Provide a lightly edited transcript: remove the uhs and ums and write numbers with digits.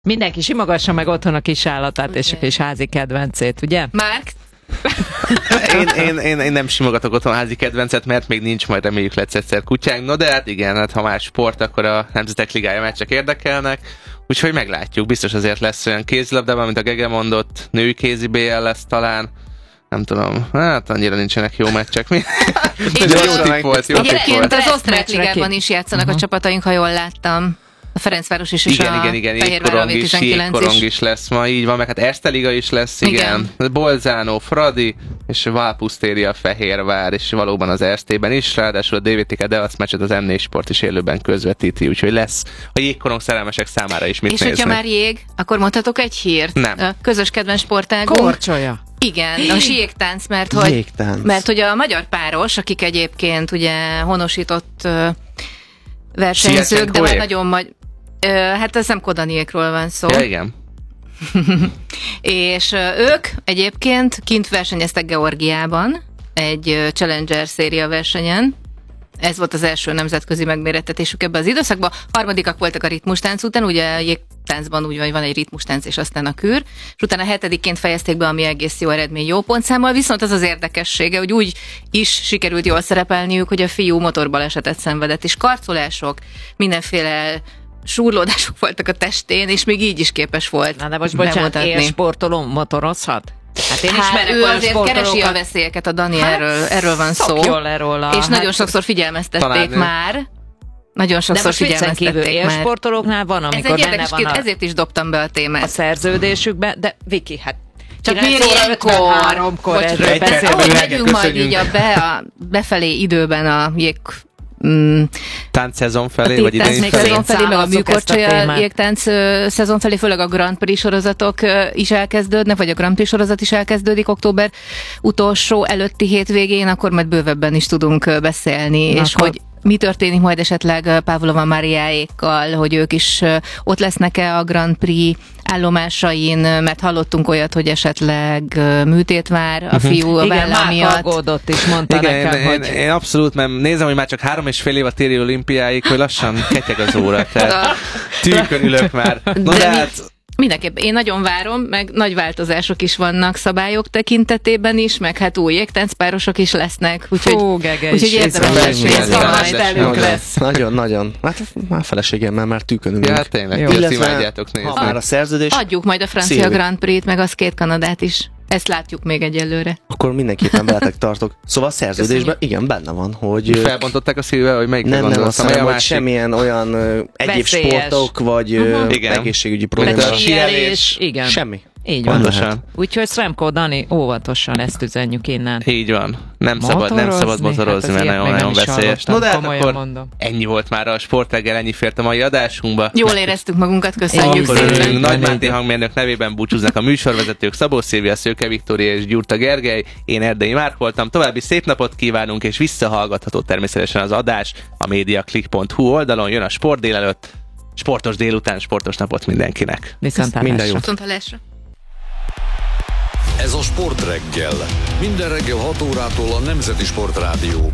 Mindenki simogassa meg otthon a kis állatát és a kis házi kedvencét, ugye? Márk? Én nem simogatok otthon házi kedvencet, mert még nincs, majd reméljük lesz egyszer kutyánk. No de hát igen, hát ha már sport, akkor a Nemzetek Ligája meccsek érdekelnek, úgyhogy meglátjuk. Biztos azért lesz olyan kézilabdában, mint a Gege mondott, női kézi BL lesz talán. Nem tudom, hát annyira nincsenek jó meccsek. Jó tipp volt. Az osztrák ligában is játszanak a csapataink, ha jól láttam. A Ferencváros is, igen, jégkorong is lesz ma, így van, meg hát Erste Liga is lesz, igen. Bolzano, Fradi, és Valpusztéria, Fehérvár, és valóban az Erstében is, ráadásul a DVTK Deac meccset az M4 Sport is élőben közvetíti, úgyhogy lesz a jégkorong szerelmesek számára is mit és nézni. És hogyha már jég, akkor mondhatok egy hírt. Nem. A közös kedvenc sportágunk. Korcsolya. Igen, a jégtánc, mert hogy a magyar páros, akik egyébként ugye honosított versenyzők, de már nagyon hát ez nem Kodaniékról van szó. Ja, igen. És ők egyébként kint versenyeztek Georgiában, egy Challenger széria versenyen. Ez volt az első nemzetközi megmérettetésük ebben az időszakban. Harmadikak voltak a ritmustánc után, ugye a jégtáncban úgy van egy ritmustánc és aztán a kür, és utána 7-ként fejezték be, ami egész jó eredmény, jó pontszámmal, viszont az az érdekessége, hogy úgy is sikerült jól szerepelniük, hogy a fiú motorbalesetet szenvedett, és karcolások, mindenféle súrlódások voltak a testén, és még így is képes volt. Na de most bocsánat, élsportoló motorozhat? Hát én ismerek ő azért keresi a veszélyeket, a Dani, erről van szó. Jól róla. És nagyon sokszor figyelmeztették már. Nagyon sokszor figyelmeztették már. Élsportolóknál van, amikor benne van ezért is dobtam be a témát. A szerződésükbe, de Viki, hát csak miért ilyenkor? Hogy megyünk majd így a befelé időben a táncszezon felé, vagy idején felé, meg a műkorcsolya jégtánc szezon felé, főleg a Grand Prix sorozatok is elkezdődnek, vagy a Grand Prix sorozat is elkezdődik október utolsó előtti hétvégén, akkor majd bővebben is tudunk beszélni, és hogy mi történik majd esetleg Pavlova Mariáékkal, hogy ők is ott lesznek-e a Grand Prix állomásain, mert hallottunk olyat, hogy esetleg műtét vár a fiú a vállal miatt. Igen, aggódott is, mondta nekem, hogy... Én abszolút, mert nézem, hogy már csak 3,5 év a téli olimpiáig, hogy lassan ketyeg az óra, tehát tűkön ülök már. No, de hát... Mindenképp én nagyon várom, meg nagy változások is vannak szabályok tekintetében is, meg hát új jégtáncpárosok is lesznek, úgyhogy érdemes lesz. Nagyon. Hát már feleségemmel már tűkön ülünk. Ja, tényleg, imádjátok nézni. Ha már a szerződés... Adjuk majd a francia Grand Prix-t, meg az 2 Kanadát is. Ezt látjuk még egyelőre. Akkor mindenképpen veletek tartok. Szóval a szerződésben igen, benne van, hogy... Felbontották a szívvel, hogy melyikre gondoltam. Nem, azt mondom, hogy semmilyen olyan egyéb sportok, vagy egészségügyi problémák. Igen. Semmi. Így van. Úgyhogy Sremko, Dani, óvatosan ezt üzenjük innen. Így van. Nem szabad motorozni, mert nagyon veszélyes. No, de hát akkor mondom. Ennyi volt már a Sportreggel, ennyi fért a mai adásunkba. Jól éreztük magunkat, köszönjük szépen. Nagy Máté hangmérnök nevében búcsúznak a műsorvezetők, Szabó Szilvia, Szőke Viktória és Gyurta Gergely. Én Erdei Márk voltam. További szép napot kívánunk, és visszahallgatható természetesen az adás a mediaclick.hu oldalon. Jön a sport délelőtt, sportos délután, sportos napot mindenkinek. Minden jó. Ez a Sportreggel. Minden reggel 6 órától a Nemzeti Sportrádió